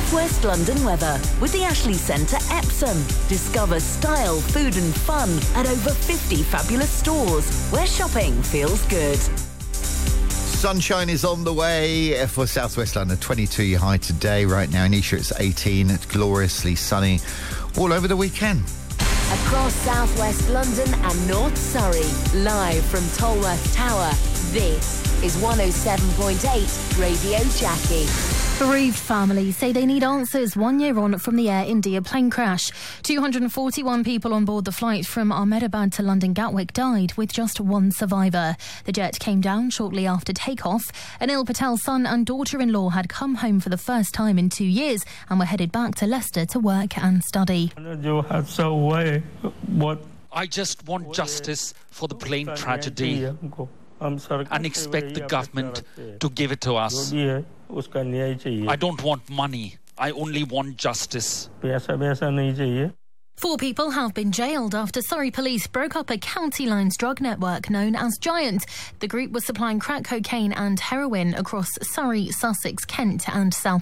South West London weather with the Ashley Centre Epsom. Discover style, food and fun at over 50 fabulous stores where shopping feels good. Sunshine is on the way for South West London. 22 your high today. Right now in Esher it's 18. It's gloriously sunny all over the weekend. Across South West London and North Surrey, live from Tolworth Tower, this is 107.8 Radio Jackie. Bereaved families say they need answers 1 year on from the Air India plane crash. 241 people on board the flight from Ahmedabad to London Gatwick died, with just one survivor. The jet came down shortly after takeoff. Anil Patel's son and daughter-in-law had come home for the first time in 2 years and were headed back to Leicester to work and study. I just want justice for the plane tragedy and expect the government to give it to us. I don't want money. I only want justice. 4 people have been jailed after Surrey police broke up a county lines drug network known as Giant. The group was supplying crack cocaine and heroin across Surrey, Sussex, Kent and South